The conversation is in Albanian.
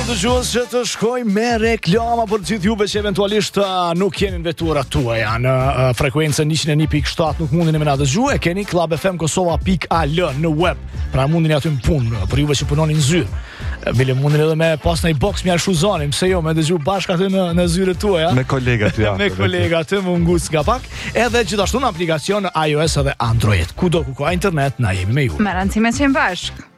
dëgjues që të shkoj me reklama për gjithë juve që eventualisht nuk keni në veturat tuaja në frekuencën 101.7, nuk mundin me na dëgju, e keni klubfmkosova.al në web. Pra mundin aty në punë, për juve që punoni në zyrë. Bile mundin edhe me pas në i box mja shuzonim, pse jo, me dëgju bashkë aty në zyrët tuaja. Me kolegat ja. Me kolegat të më ngus nga pak. Edhe gjithashtu në aplikacion iOS edhe Android. Kudo ku ka internet, na jemi me ju. Me rancime që bashkë.